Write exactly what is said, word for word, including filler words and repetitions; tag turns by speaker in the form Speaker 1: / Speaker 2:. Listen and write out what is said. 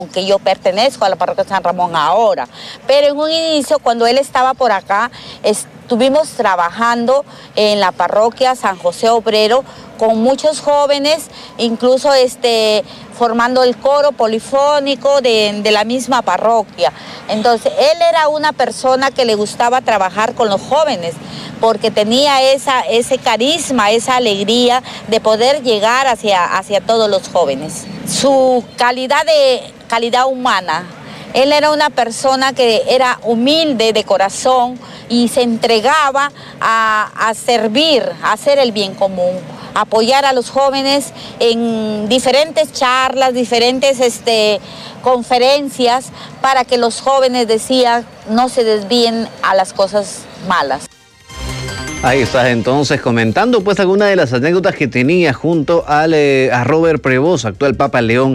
Speaker 1: que yo pertenezco a la parroquia San Ramón ahora, pero en un inicio cuando él estaba por acá estuvimos trabajando en la parroquia San José Obrero con muchos jóvenes, incluso este, formando el coro polifónico de, de la misma parroquia. Entonces él era una persona que le gustaba trabajar con los jóvenes porque tenía esa, ese carisma, esa alegría de poder llegar hacia, hacia todos los jóvenes. Su calidad de calidad humana. Él era una persona que era humilde de corazón y se entregaba a, a servir, a hacer el bien común, a apoyar a los jóvenes en diferentes charlas, diferentes este, conferencias, para que los jóvenes, decía, no se desvíen a las cosas malas.
Speaker 2: Ahí estás entonces comentando pues algunas de las anécdotas que tenía junto al, eh, a Robert Prevost, actual Papa León